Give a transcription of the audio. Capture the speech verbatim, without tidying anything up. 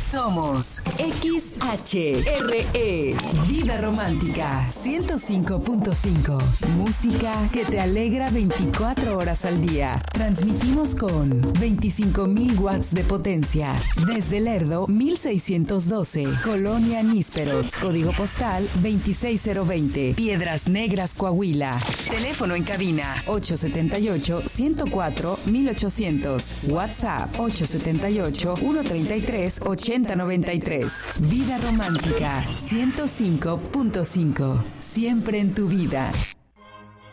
Somos X H R E, Vida Romántica ciento cinco punto cinco. Música que te alegra veinticuatro horas al día. Transmitimos con veinticinco mil watts de potencia. Desde Lerdo, mil seiscientos doce. Colonia Nísperos. Código postal veintiséis mil veinte. Piedras Negras, Coahuila. Teléfono en cabina ocho siete ocho, uno cero cuatro, mil ochocientos. WhatsApp ocho siete ocho, uno tres tres, ocho cero nueve tres. Vida Romántica ciento cinco punto cinco. Siempre en tu vida.